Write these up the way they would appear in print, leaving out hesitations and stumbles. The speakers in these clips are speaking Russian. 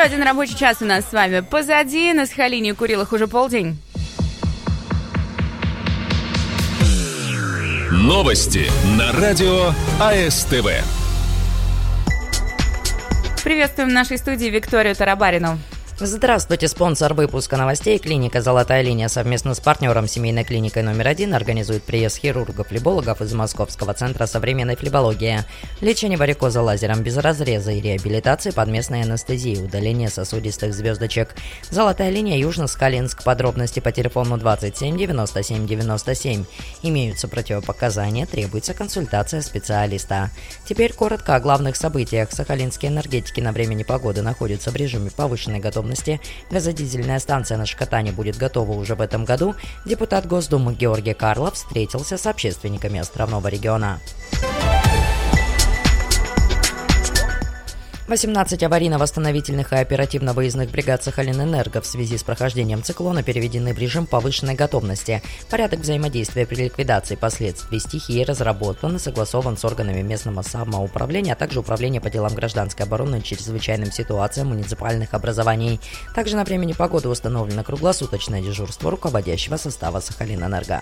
один рабочий час у нас с вами позади. На Сахалине и Курилах уже полдень. Новости на радио АСТВ. Приветствуем в нашей студии Викторию Тарабарину. Здравствуйте, спонсор выпуска новостей. Клиника «Золотая линия» совместно с партнером семейной клиникой номер 1 организует приезд хирургов-флебологов из Московского центра современной флебологии. Лечение варикоза лазером без разреза и реабилитации под местной анестезией, удаление сосудистых звездочек. «Золотая линия», Южно-Сахалинск. Подробности по телефону 27 97 97. Имеются противопоказания, требуется консультация специалиста. Теперь коротко о главных событиях. Сахалинские энергетики на время непогоды находятся в режиме повышенной готовности. Газодизельная станция на Шкотане будет готова уже в этом году. Депутат Госдумы Георгий Карлов встретился с общественниками островного региона. 18 аварийно-восстановительных и оперативно-выездных бригад Сахалинэнерго в связи с прохождением циклона переведены в режим повышенной готовности. Порядок взаимодействия при ликвидации последствий стихии разработан и согласован с органами местного самоуправления, а также Управления по делам гражданской обороны и чрезвычайным ситуациям муниципальных образований. Также на время непогоды установлено круглосуточное дежурство руководящего состава Сахалинэнерго.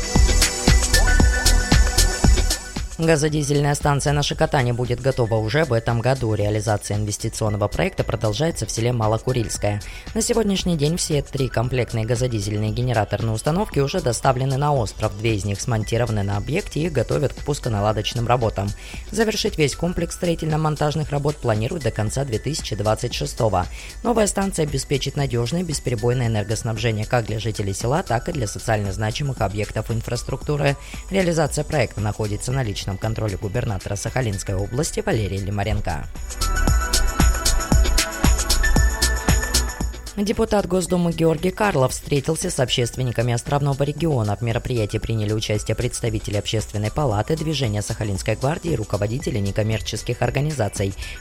Газодизельная станция на Шкотане будет готова уже в этом году. Реализация инвестиционного проекта продолжается в селе Малокурильское. На сегодняшний день все 3 комплектные газодизельные генераторные установки уже доставлены на остров. 2 из них смонтированы на объекте и готовят к пусконаладочным работам. Завершить весь комплекс строительно-монтажных работ планируют до конца 2026 года. Новая станция обеспечит надежное бесперебойное энергоснабжение как для жителей села, так и для социально значимых объектов инфраструктуры. Реализация проекта находится на личном контроле губернатора Сахалинской области Валерия Лимаренко. Депутат Госдумы Георгий Карлов встретился с общественниками островного региона. В мероприятии приняли участие представители Общественной палаты, движения Сахалинской гвардии и руководители некоммерческих организаций.